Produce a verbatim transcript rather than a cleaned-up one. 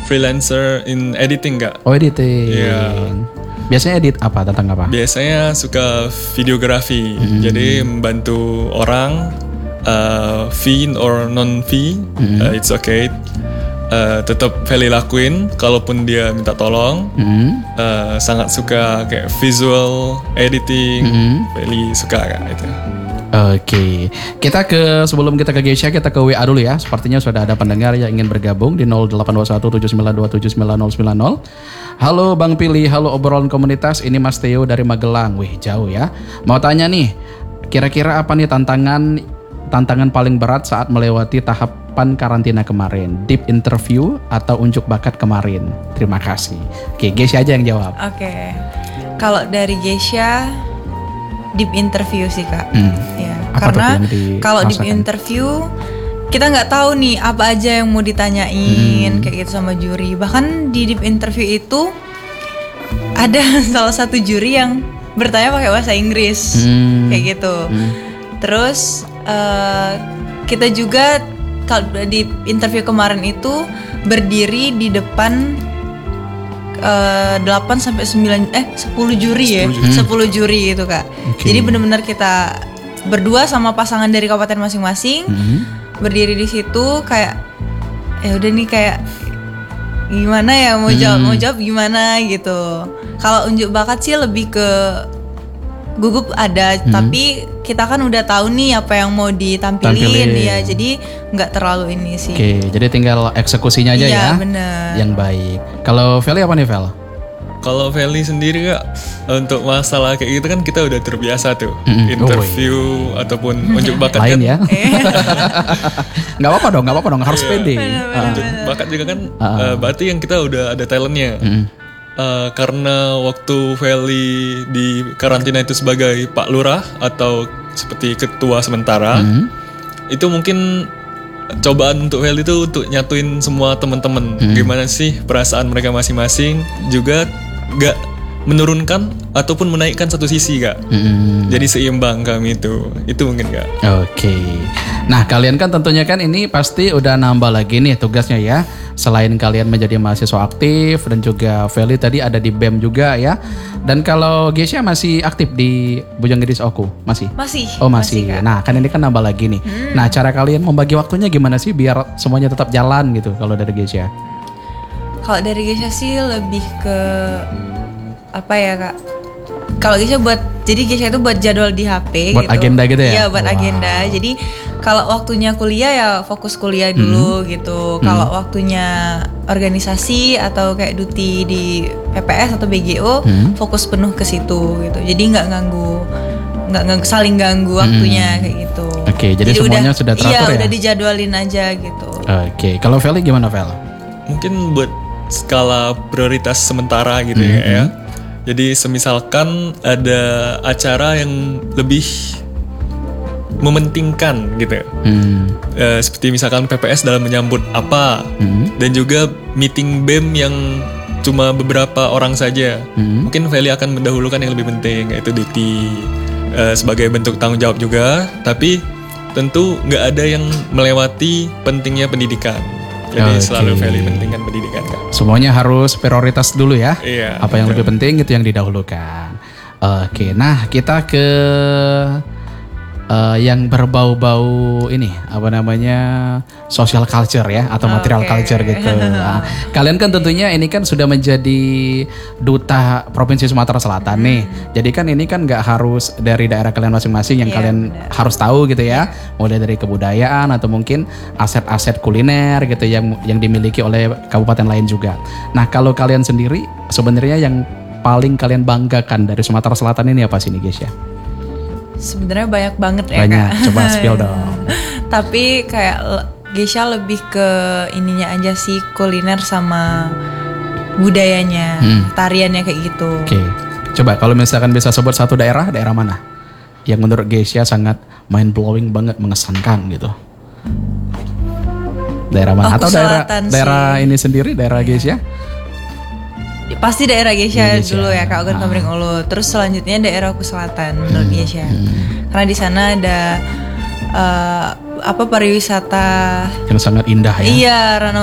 freelancer in editing kak. Oh editing. Iya. Biasanya edit apa? Tentang apa? Biasanya suka videografi. Hmm. Jadi membantu orang uh, fee or non fee, hmm. uh, it's okay. Uh, tetap Feli lakuin kalaupun dia minta tolong. Hmm. Uh, sangat suka kayak visual editing. Hmm. Feli suka kak itu. Oke, kita ke sebelum kita ke Geisha, kita ke W A dulu ya. Sepertinya sudah ada pendengar yang ingin bergabung di nol delapan dua satu tujuh sembilan dua tujuh sembilan nol sembilan nol. Halo Bang Pili, halo obrolan komunitas. Ini Mas Theo dari Magelang. Wih, jauh ya. Mau tanya nih, kira-kira apa nih tantangan tantangan paling berat saat melewati tahapan karantina kemarin? Deep interview atau unjuk bakat kemarin? Terima kasih. Oke, Geisha aja yang jawab. Oke, kalau dari Geisha, deep interview sih kak. Hmm. Ya, apa karena kalau deep interview kita nggak tahu nih apa aja yang mau ditanyain, hmm. kayak gitu sama juri. Bahkan di deep interview itu ada salah satu juri yang bertanya pakai bahasa Inggris, hmm. kayak gitu. Hmm. Terus uh, kita juga kalau di interview kemarin itu berdiri di depan Uh, delapan sampai sembilan eh sepuluh juri ya. sepuluh, sepuluh juri gitu kak. Okay. Jadi benar-benar kita berdua sama pasangan dari kabupaten masing-masing, mm-hmm. berdiri di situ kayak ya udah nih kayak gimana ya mau jawab mm. mau jawab gimana gitu. Kalau unjuk bakat sih lebih ke gugup ada, mm. tapi kita kan udah tahu nih apa yang mau ditampilin. Tampilin. Ya, jadi nggak terlalu ini sih. Oke, jadi tinggal eksekusinya aja iya, ya. Iya benar. Yang baik. Kalau Feli apa nih Vel? Kalau Feli sendiri kak, untuk masalah kayak gitu kan kita udah terbiasa tuh, mm-hmm. interview oh, iya. ataupun unjuk bakat lain kan. Ya. Nggak apa-apa dong, nggak apa-apa dong, harus pede. Uh. Unjuk bakat juga kan, uh. Uh, berarti yang kita udah ada talentnya. Mm. Uh, karena waktu Feli di karantina itu sebagai Pak Lurah atau seperti ketua sementara, mm. itu mungkin cobaan untuk Feli itu untuk nyatuin semua teman-teman. Mm. Gimana sih perasaan mereka masing-masing, juga gak menurunkan ataupun menaikkan satu sisi kak. Mm. Jadi seimbang kami itu, itu mungkin kak. Oke. Okay. Nah kalian kan tentunya kan ini pasti udah nambah lagi nih tugasnya ya. Selain kalian menjadi mahasiswa aktif dan juga Feli tadi ada di B E M juga ya. Dan kalau Geisha masih aktif di Bojong Gadis Oku? Masih? Masih. Oh masih. masih nah kan ini kan nambah lagi nih. Hmm. Nah cara kalian membagi waktunya gimana sih biar semuanya tetap jalan gitu kalau dari Geisha? Kalau dari Geisha sih lebih ke apa ya kak? Kalau Geisha buat, jadi Geisha itu buat jadwal di H P. Buat gitu. agenda gitu ya? Iya buat wow. agenda. Jadi kalau waktunya kuliah ya fokus kuliah dulu hmm. gitu. Hmm. Kalau waktunya organisasi atau kayak duty di P P S atau B G O, hmm. fokus penuh ke situ gitu. Jadi nggak ganggu, nggak nggak saling ganggu waktunya hmm. kayak gitu. Oke, okay, jadi, jadi semuanya udah, sudah teratur iya, ya? Iya udah dijadwalin aja gitu. Oke, okay. Kalau Feli gimana Vel? Mungkin buat skala prioritas sementara gitu hmm. ya. ya. Jadi semisalkan ada acara yang lebih mementingkan gitu, hmm. e, seperti misalkan P P S dalam menyambut apa, hmm. dan juga meeting B E M yang cuma beberapa orang saja, hmm. mungkin Feli akan mendahulukan yang lebih penting, yaitu duty e, sebagai bentuk tanggung jawab juga, tapi tentu nggak ada yang melewati pentingnya pendidikan. Jadi okay. selalu Feli pentingkan pendidikan kan. Semuanya harus prioritas dulu ya. Iya, apa yang betul. Lebih penting itu yang didahulukan. Oke, okay. Nah kita ke uh, yang berbau-bau ini apa namanya social culture ya atau material okay. culture gitu. Nah, kalian kan tentunya ini kan sudah menjadi duta Provinsi Sumatera Selatan hmm. nih. Jadi kan ini kan nggak harus dari daerah kalian masing-masing yang yeah, kalian bener. harus tahu gitu ya. Mulai dari kebudayaan atau mungkin aset-aset kuliner gitu yang yang dimiliki oleh kabupaten lain juga. Nah kalau kalian sendiri sebenarnya yang paling kalian banggakan dari Sumatera Selatan ini apa sih nih guys ya? Sebenarnya banyak banget ya banyak. Kak. Coba spill dong. Tapi kayak Geisha lebih ke ininya aja sih, kuliner sama budayanya, hmm. tariannya kayak gitu. Oke, okay. Coba kalau misalkan bisa sebut satu daerah, daerah mana yang menurut Geisha sangat mind blowing banget, mengesankan gitu? Daerah mana? Aku atau daerah sih. daerah ini sendiri, daerah yeah. Geisha? Pasti daerah Geisha Geisha dulu ya Kak Ogan Kamering Ulu. Terus selanjutnya daerah Oku Selatan menurut hmm. Geisha. Hmm. Karena di sana ada uh, apa pariwisata yang sangat indah ya. Iya, Rano